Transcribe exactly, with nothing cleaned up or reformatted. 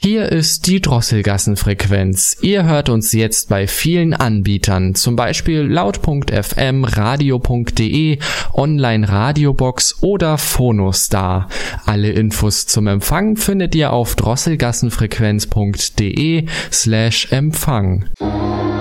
Hier ist die Drosselgassenfrequenz. Ihr hört uns jetzt bei vielen Anbietern, zum Beispiel laut punkt f m, radio punkt de, Online Radiobox oder Phonostar. Alle Infos zum Empfang findet ihr auf drosselgassenfrequenz punkt de slash Empfang.